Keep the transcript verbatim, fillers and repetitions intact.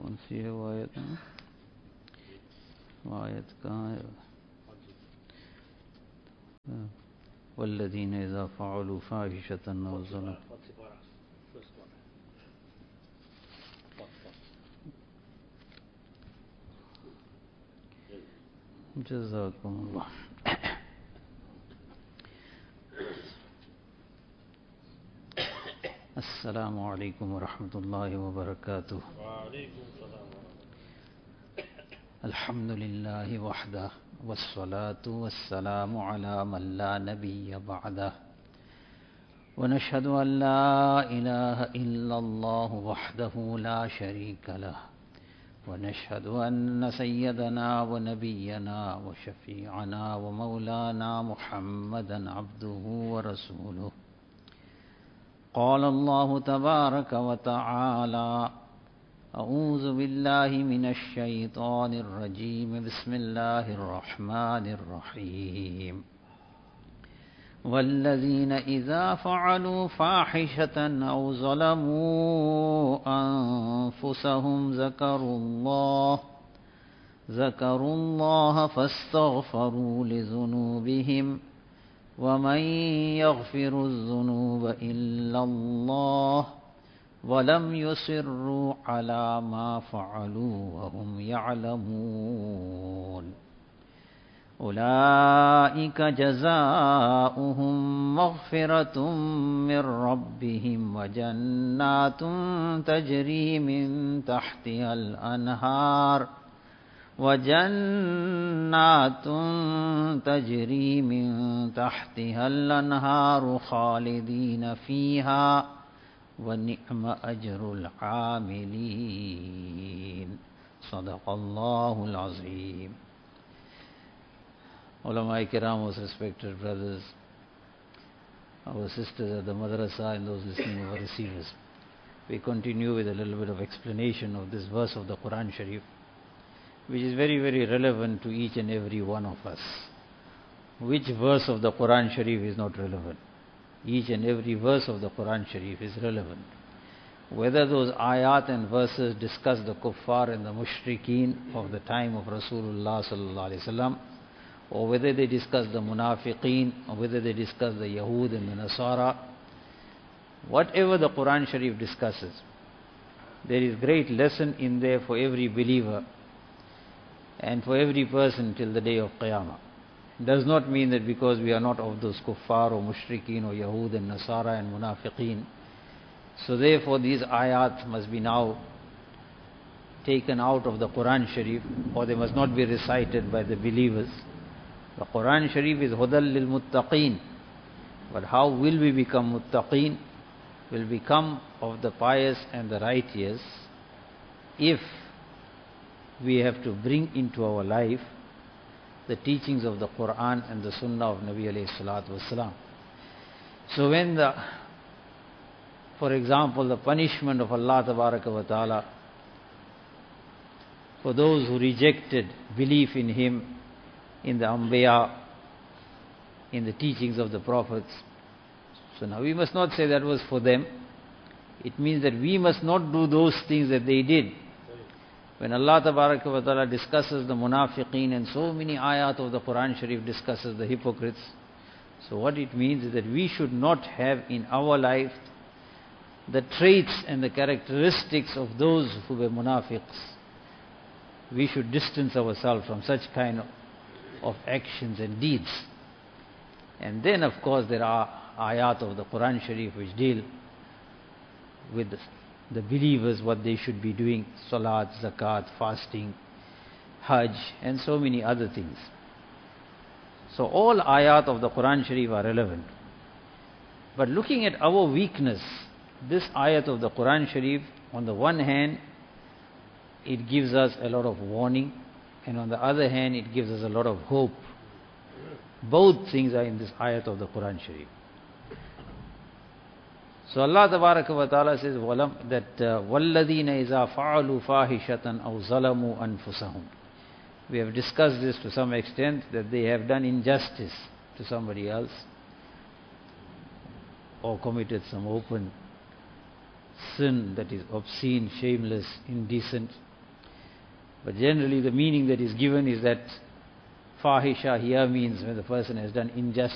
कौन सी है वो आयत में? वो आयत कहाँ है? वल्लज़ीन इज़ा फ़अलू फ़ाहिशतन औ ज़लमू जज़ाकुमुल्लाह। अस्सलामु अलैकुम वरहमतुल्लाहि वबरकातुह। अल्हम्दुलिल्लाहि वहदह वस्सलातु वस्सलामु अला मन ला नबिय्य बअदह व नशहदु अन ला इलाहा इल्लल्लाहु वहदहु ला शरीका लह व नशहदु अन्न सय्यदना व नबिय्यना व शफीअना व मौलाना मुहम्मदन अब्दुहु व रसूलुहु। क़ाल अल्लाहु तबारक व तआला अऊज़ु बिल्लाहि मिनश शैतानिर रजीम बिस्मिल्लाहिर रहमानिर रहीम। वल्लज़ीन इज़ा फ़अलू फ़ाहिशतन औ ज़लमू अन्फ़ुसहुम ज़करुल्लाह ज़करुल्लाह फ़स्तग़फ़रू लिज़ुनूबिहिम वमन यग़फ़िरुज़्ज़ुनूब इल्लल्लाह वलम युसिर्रू अला मा फ़अलू वहुम यअलमून। उलाइक जज़ाउहुम मग़फ़िरतुम मिर रब्बिहिम व जन्नातुन तजरी मिन तहतिहल अन्हार व जन्नातुन तजरी मिन तहतिहल अन्हारु ख़ालिदीन फ़ीहा व निअम अजरुल आमिलीन। सदक़ल्लाहुल अज़ीम। Ulama Kiram, most respected brothers, our sisters at the madrasa and those listening over receivers. We continue with a little bit of explanation of this verse of the Quran Sharif, which is very, very relevant to each and every one of us. Which verse of the Quran Sharif is not relevant? Each and every verse of the Quran Sharif is relevant. Whether those ayat and verses discuss the kuffar and the mushrikeen of the time of Rasulullah sallallahu alaihi wasallam, or whether they discuss the munafiqeen, or whether they discuss the Yahud and the Nasara, whatever the Quran Sharif discusses, there is great lesson in there for every believer and for every person till the day of Qiyamah. It does not mean that because we are not of those kuffar or mushrikeen or Yahud and Nasara and munafiqeen, so therefore these ayat must be now taken out of the Quran Sharif, or they must not be recited by the believers. The Quran Sharif is hudal lil muttaqeen. But how will we become muttaqeen? Will become of the pious and the righteous if we have to bring into our life the teachings of the Quran and the Sunnah of Nabi alayhi salatu wasalam. So when the, for example, the punishment of Allah tabaraka wa ta'ala for those who rejected belief in Him, in the Anbiya, in the teachings of the prophets. So now we must not say that was for them. It means that we must not do those things that they did. When Allah Tabaraka wa Ta'ala discusses the munafiqeen and so many ayat of the Quran Sharif discusses the hypocrites, so what it means is that we should not have in our life the traits and the characteristics of those who were munafiqs. We should distance ourselves from such kind of of actions and deeds. And then of course there are ayat of the Quran Sharif which deal with the, the believers, what they should be doing, salat, zakat, fasting, hajj and so many other things. So all ayat of the Quran Sharif are relevant. But looking at our weakness, this ayat of the Quran Sharif, on the one hand it gives us a lot of warning, and on the other hand it gives us a lot of hope. Both things are in this ayat of the Quran Sharif. So Allah Tabaraka wa Ta'ala says that وَالَّذِينَ إِذَا فَعَلُوا فَاحِشَةً أَوْ ظَلَمُوا أَنفُسَهُم. We have discussed this to some extent, that they have done injustice to somebody else or committed some open sin that is obscene, shameless, indecent, But generally the meaning that is given is that fahisha here means when the person has done injustice